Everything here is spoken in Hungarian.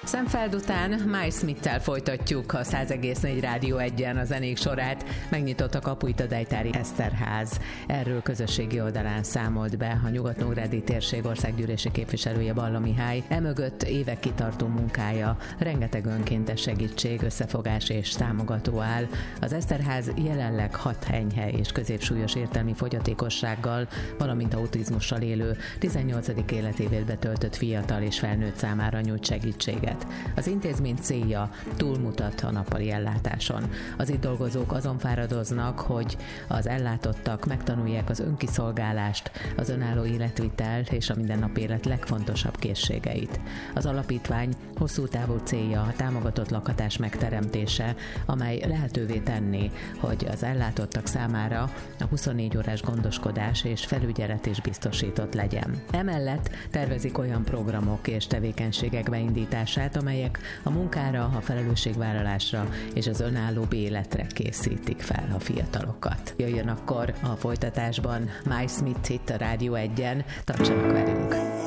Szemfeld után Miles Smith-tel folytatjuk a 100,4 Rádió 1-en a zenék sorát. Megnyitott a kapuit a Dejtári Eszterház. Erről közösségi oldalán számolt be a Nyugat-Nógrádi térség országgyűlési képviselője, Balla Mihály. Emögött évek kitartó munkája, rengeteg önkéntes segítség, összefogás és támogató áll. Az Eszterház jelenleg 6 enyhe és középsúlyos értelmi fogyatékossággal, valamint autizmussal élő 18. életévét betöltött fiatal és felnőtt számára nyújt segítséget. Az intézmény célja túlmutat a nappali ellátáson. Az itt dolgozók azon fáradoznak, hogy az ellátottak megtanulják az önkiszolgálást, az önálló életvitel és a mindennapi élet legfontosabb készségeit. Az alapítvány hosszú távú célja a támogatott lakhatás megteremtése, amely lehetővé tenné, hogy az ellátottak számára a 24 órás gondoskodás és felügyelet is biztosított legyen. Emellett tervezik olyan programok és tevékenységek beindítását, amelyek a munkára, a felelősségvállalásra és az önállóbb életre készítik fel a fiatalokat. Jöjjön akkor a folytatásban Miles Smith itt a Rádió 1-en, tartsanak velünk!